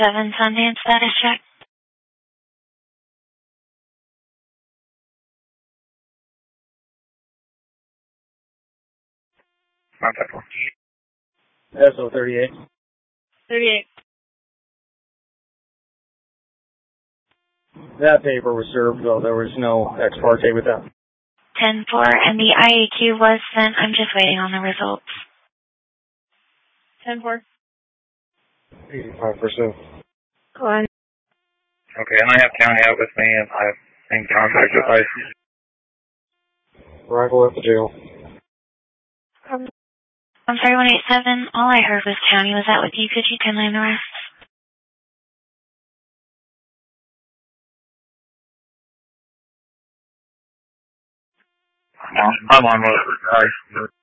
7 Sundance status check. Contact 38. 38. That paper was served, though there was no ex parte with that. 10-4, and the IAQ was sent. I'm just waiting on the results. 10-4. 85%. Go on. Okay, and I have county out with me, and I'm in contact with IC. Arrival at the jail. I'm sorry, 187. All I heard was county. Was that with you? Could you 10-9 the rest? I'm on with